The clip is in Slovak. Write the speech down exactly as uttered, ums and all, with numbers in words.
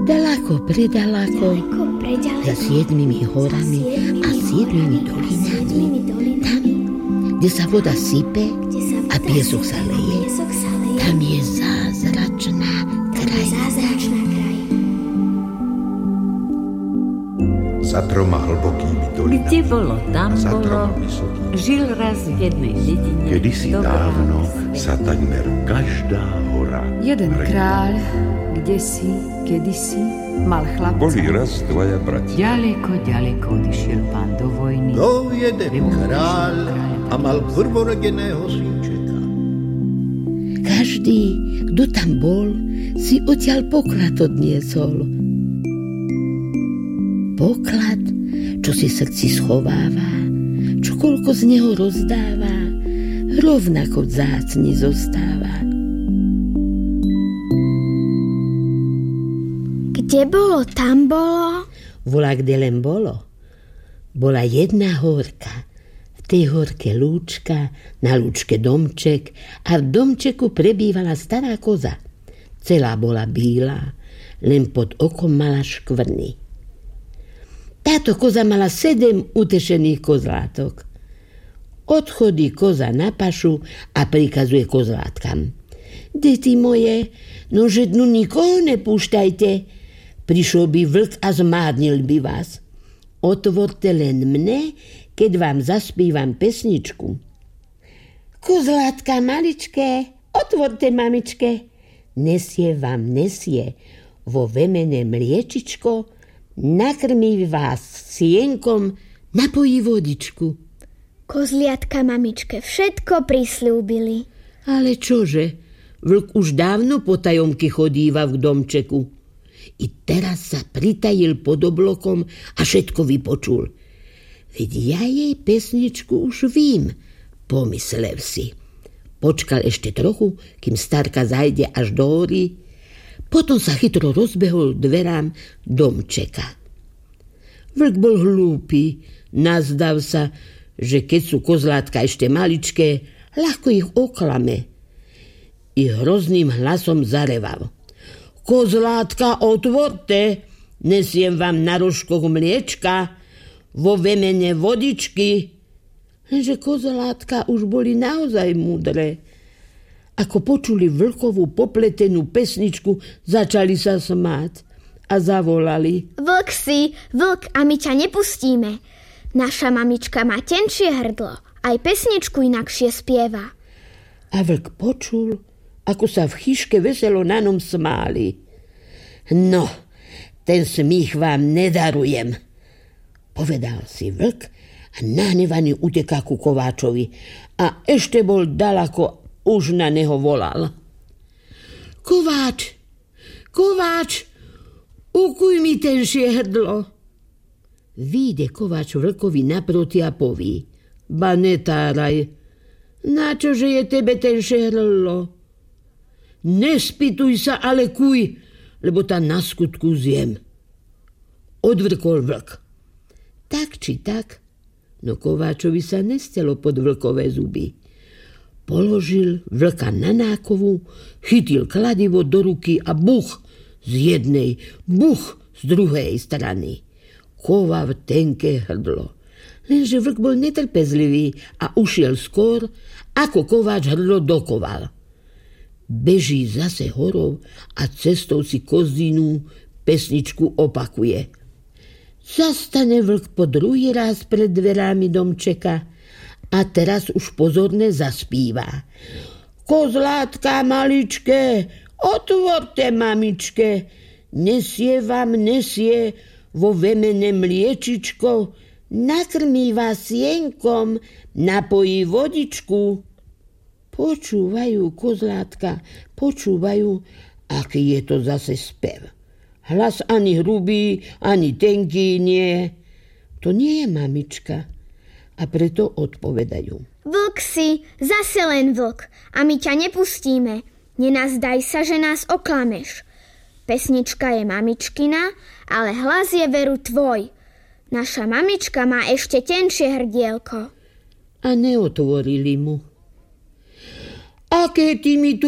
Daleko, predaleko, za siedmimi horami a siedmimi dolinami, tam, kde sa voda sype a piesok sa leje, tam je zázračná krajina. Za troma hlbokými dolinami, kde bolo, tam za bolo, troma vysokými, žil raz v jednej dedine. kedysi dávno sa takmer každá hora Jeden vrtila. kráľ, kdesi, kedysi, mal chlapca. Boli raz dvaja bratia. Ďaleko, ďaleko odišiel pán do vojny. Bol jeden kráľ a mal prvorodeného synčeka. Každý, kto tam bol, si odtiaľ poklad odniesol. Poklad, čo si srdci schováva, čo koľko z neho rozdáva, rovnako vzácni zostáva. Kde bolo, tam bolo? Volá, kde len bolo. Bola jedna horka. V tej horke lúčka, na lúčke domček a v domčeku prebývala stará koza. Celá bola bílá, len pod okom mala škvrny. Táto koza mala sedem utešených kozlátok. Odchodí koza na pašu a prikazuje kozlátkam. Deti moje, nože dnu nikoho nepúštajte. Prišiel by vlk a zmádnil by vás. Otvorte len mne, keď vám zaspívam pesničku. Kozlátka maličké, otvorte mamičke. Nesie vám nesie vo vemene mliečičko, nakrmí vás sienkom, napojí vodičku. Kozliatka mamičke všetko prisľúbili. Ale čože, vlk už dávno po tajomky chodíva v domčeku. I teraz sa pritajil pod oblokom a všetko vypočul. Veď ja jej pesničku už vím, pomyslel si. Počkal ešte trochu, kým starka zajde až do hory, potom sa chytro rozbehol dverám domčeka. Vlk bol hlúpy, nazdav sa, že keď sú kozlátka ešte maličké, ľahko ich oklame. I hrozným hlasom zareval. Kozlátka, otvorte, nesiem vám na rožkoch mliečka, vo vemene vodičky. Lenže kozlátka už boli naozaj múdre. Ako počuli vlkovú popletenú pesničku, začali sa smáť a zavolali. Vlk si, vlk, a my ťa nepustíme. Naša mamička má tenšie hrdlo, aj pesničku inakšie spieva. A vlk počul, ako sa v chyške veselo na ňom smáli. No, ten smích vám nedarujem, povedal si vlk a nahnevaný uteká ku Kováčovi a ešte bol ďaleko, už na neho volal. Kováč, Kováč, ukuj mi tenšie hrdlo. Výjde Kováč vlkovi naproti a poví. Ba netáraj, načože je tebe tenšie hrdlo? Nespýtuj sa, ale kuj, lebo ta na skutku zjem. Odvrkol vlk. Tak či tak, no Kováčovi sa nestelo pod vlkové zuby. Položil vlka na nákovu, chytil kladivo do ruky a buch z jednej, buch z druhej strany. Kovav tenké hrdlo. Lenže vlk bol netrpezlivý a ušiel skôr, ako Kováč hrdlo dokoval. Beží zase horou a cestou si kozínu pesničku opakuje. Zastane vlk po druhý raz pred dverami domčeka a teraz už pozorne zaspíva. Kozlátka maličké, otvorte mamičke, nesie vám nesie vo vemene mliečičko, nakrmí vás sienkom, napojí vodičku. Počúvajú kozlátka, počúvajú, aký je to zase spev. Hlas ani hrubý, ani tenký nie. To nie je mamička. A preto odpovedajú. Vlk si, zase len vlk, a my ťa nepustíme. Nenazdaj sa, že nás oklameš. Pesnička je mamičkina, ale hlas je veru tvoj. Naša mamička má ešte tenšie hrdielko. A neotvorili mu. Aké ty mi tu